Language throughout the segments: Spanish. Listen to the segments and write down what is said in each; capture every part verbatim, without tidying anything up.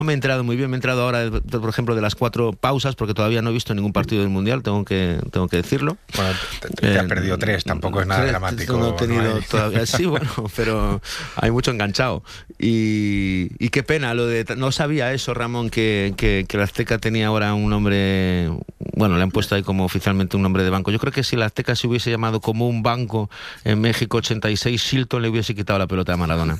me he enterado muy bien, me he enterado ahora, de, de, por ejemplo, de las cuatro pausas, porque todavía no he visto ningún partido del Mundial, tengo que tengo que decirlo. Bueno, te, te, te has eh, perdido tres, tampoco es nada tres, dramático. No he tenido ¿no? todavía, sí, bueno, pero hay mucho enganchado. Y, y qué pena, lo de no sabía eso, Ramón, que, que, que la Azteca tenía ahora un nombre, bueno, le han puesto ahí como oficialmente un nombre de banco. Yo creo que si la Azteca se hubiese llamado como un banco en México ochenta y seis, Shilton le hubiese quitado la pelota a Maradona.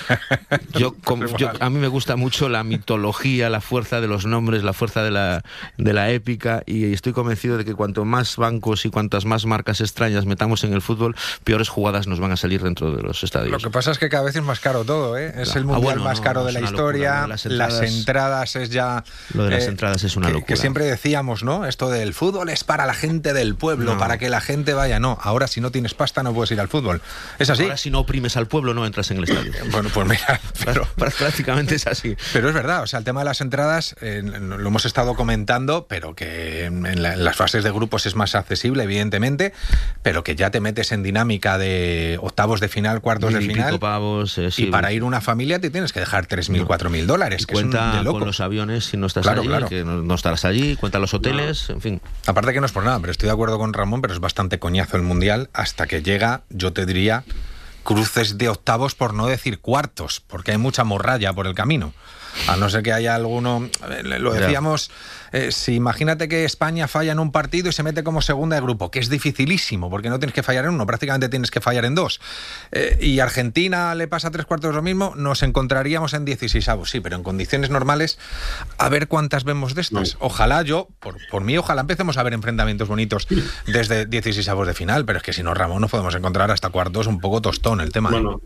Yo, como, yo a mí me gusta mucho la mitología, la fuerza de los nombres, la fuerza de la, de la épica, y estoy convencido de que cuanto más bancos y cuantas más marcas extrañas metamos en el fútbol, peores jugadas nos van a salir dentro de los estadios. Lo que pasa es que cada vez es más caro todo, ¿eh? Es claro. el mundial ah, bueno, más no, caro no, de la locura, historia, ¿no? Las entradas, las entradas es ya... Lo de las eh, entradas es una que, locura. Que siempre decíamos, ¿no? Esto del fútbol es para la gente del pueblo, no. para que la gente vaya. No, ahora si no tienes pasta no puedes ir al fútbol. ¿Es así? Ahora si no oprimes al pueblo no entras en el estadio. Bueno, pues mira, pero... prácticamente es así. Pero es verdad, o sea, el tema de las entradas eh, lo hemos estado comentando, pero que en, la, en las fases de grupos es más accesible, evidentemente, pero que ya te metes en dinámica de octavos de final, cuartos Mil de final, pico pavos, eh, sí. Y para ir una familia te tienes que dejar tres mil, cuatro mil dólares, y que cuenta es un de loco. Con los aviones si no estás claro, allí, claro. que no, no estarás allí, cuenta los hoteles, no. En fin. Aparte que no es por nada, pero estoy de acuerdo con Ramón, pero es bastante coñazo el Mundial hasta que llega, yo te diría, cruces de octavos, por no decir cuartos, porque hay mucha morralla por el camino. A no ser que haya alguno, lo decíamos, eh, si imagínate que España falla en un partido y se mete como segunda de grupo, que es dificilísimo, porque no tienes que fallar en uno, prácticamente tienes que fallar en dos. Eh, y Argentina le pasa tres cuartos lo mismo, nos encontraríamos en dieciseisavos, sí, pero en condiciones normales, a ver cuántas vemos de estas. No. Ojalá yo, por, por mí, ojalá empecemos a ver enfrentamientos bonitos desde dieciseisavos de final, pero es que si no, Ramón, nos podemos encontrar hasta cuartos un poco tostón el tema. Bueno.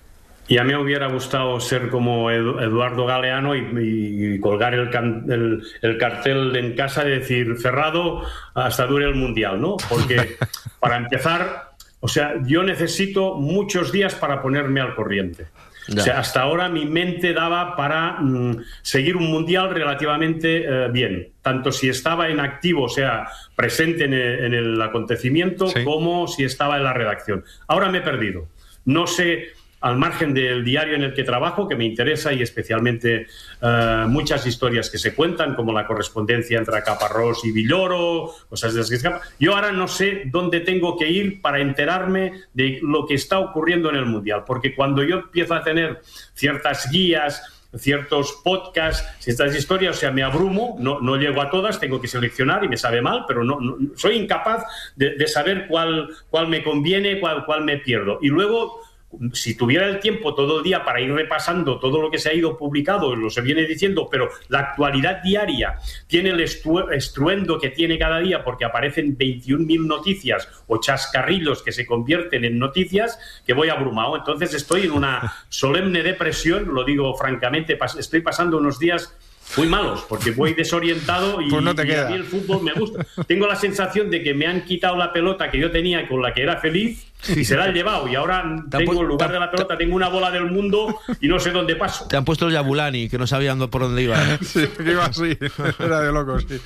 Y a mí me hubiera gustado ser como Eduardo Galeano y, y colgar el, can, el, el cartel en casa y decir cerrado hasta dure el Mundial, ¿no? Porque para empezar, o sea, yo necesito muchos días para ponerme al corriente. Ya. O sea, hasta ahora mi mente daba para mm, seguir un Mundial relativamente eh, bien, tanto si estaba en activo, o sea, presente en el, en el acontecimiento, sí, como si estaba en la redacción. Ahora me he perdido. No sé... al margen del diario en el que trabajo, que me interesa, y especialmente uh, muchas historias que se cuentan, como la correspondencia entre Caparrós y Villoro, cosas de las que escapan. Yo ahora no sé dónde tengo que ir para enterarme de lo que está ocurriendo en el Mundial, porque cuando yo empiezo a tener ciertas guías, ciertos podcasts, ciertas historias, o sea, me abrumo, no, no llego a todas, tengo que seleccionar y me sabe mal, pero no, no soy incapaz de, de saber cuál, cuál me conviene, cuál, cuál me pierdo. Y luego... si tuviera el tiempo todo el día para ir repasando todo lo que se ha ido publicado, lo se viene diciendo, pero la actualidad diaria tiene el estu- estruendo que tiene cada día porque aparecen veintiún mil noticias o chascarrillos que se convierten en noticias, que voy abrumado. Entonces estoy en una solemne depresión, lo digo francamente, pas- estoy pasando unos días muy malos, porque voy desorientado y, pues no te y queda. A mí el fútbol me gusta. Tengo la sensación de que me han quitado la pelota que yo tenía, con la que era feliz, y se la han llevado, y ahora tengo, en lugar de la pelota, tengo una bola del mundo y no sé dónde paso. Te han puesto el Yabulani, que no sabían por dónde iba. Sí, que iba así, era de locos, sí.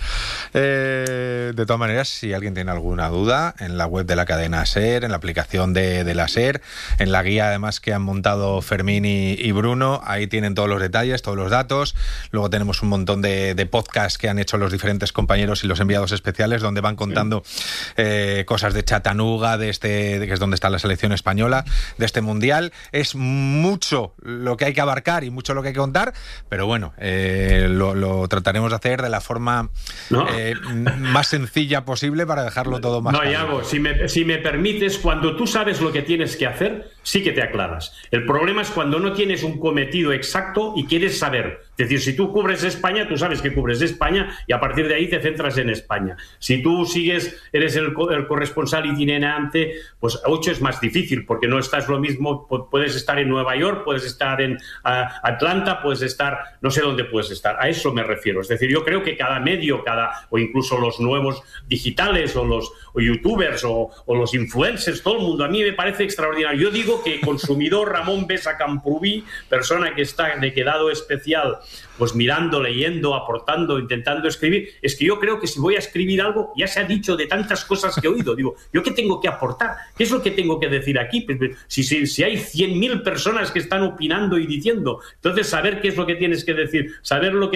Eh, de todas maneras, si alguien tiene alguna duda, en la web de la cadena SER, en la aplicación de, de la SER, en la guía además que han montado Fermín y, y Bruno, ahí tienen todos los detalles, todos los datos. Luego tenemos un montón de, de podcasts que han hecho los diferentes compañeros y los enviados especiales, donde van contando eh, cosas de Chattanooga, de este, de que es donde está la selección española, de este Mundial. Es mucho lo que hay que abarcar y mucho lo que hay que contar, pero bueno, eh, lo, lo trataremos de hacer de la forma no. eh, más sencilla posible para dejarlo todo más no, claro. Iago, si me, si me permites, cuando tú sabes lo que tienes que hacer, sí que te aclaras. El problema es cuando no tienes un cometido exacto y quieres saber. Es decir, si tú cubres España, tú sabes que cubres España y a partir de ahí te centras en España. Si tú sigues, eres el, el corresponsal itinerante, pues ocho es más difícil, porque no estás lo mismo, puedes estar en Nueva York, puedes estar en uh, Atlanta, puedes estar, no sé dónde puedes estar, a eso me refiero. Es decir, yo creo que cada medio, cada o incluso los nuevos digitales o los o youtubers o, o los influencers, todo el mundo, a mí me parece extraordinario. Yo digo que consumidor Ramón Besa Camprubí, persona que está de quedado especial pues mirando, leyendo, aportando, intentando escribir. Es que yo creo que si voy a escribir algo, ya se ha dicho de tantas cosas que he oído. Digo, ¿yo qué tengo que aportar? ¿Qué es lo que tengo que decir aquí? Pues, si, si, si hay cien mil personas que están opinando y diciendo, entonces saber qué es lo que tienes que decir, saber lo que